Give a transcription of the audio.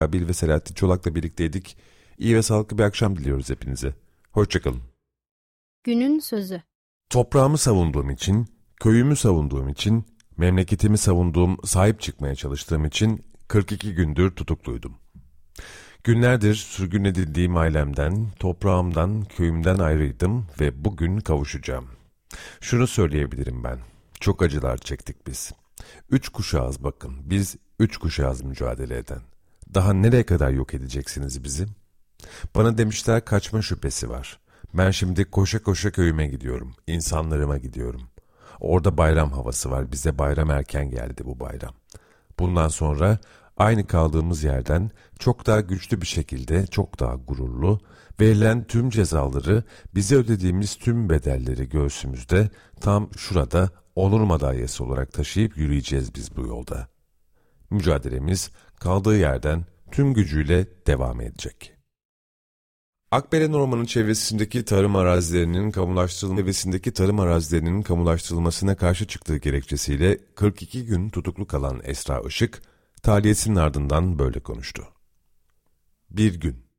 Bil ve Selahattin Çolak'la birlikteydik. İyi ve sağlıklı bir akşam diliyoruz hepinize. Hoşçakalın. Günün sözü. Toprağımı savunduğum için, köyümü savunduğum için, memleketimi savunduğum, sahip çıkmaya çalıştığım için 42 gündür tutukluydum. Günlerdir sürgün edildiğim ailemden, toprağımdan, köyümden ayrıydım ve bugün kavuşacağım. Şunu söyleyebilirim ben. Çok acılar çektik biz. 3 kuşağız bakın. Biz 3 kuşağız mücadele eden. Daha nereye kadar yok edeceksiniz bizi? Bana demişler kaçma şüphesi var. Ben şimdi koşa koşa köyüme gidiyorum. İnsanlarıma gidiyorum. Orada bayram havası var. Bize bayram erken geldi bu bayram. Bundan sonra aynı kaldığımız yerden çok daha güçlü bir şekilde, çok daha gururlu, verilen tüm cezaları, bize ödediğimiz tüm bedelleri göğsümüzde, tam şurada onur madalyası olarak taşıyıp yürüyeceğiz biz bu yolda. Mücadelemiz kaldığı yerden tüm gücüyle devam edecek. Akbelen Ormanı çevresindeki tarım arazilerinin kamulaştırılmasına karşı çıktığı gerekçesiyle 42 gün tutuklu kalan Esra Işık, tahliyesinin ardından böyle konuştu. Bir gün.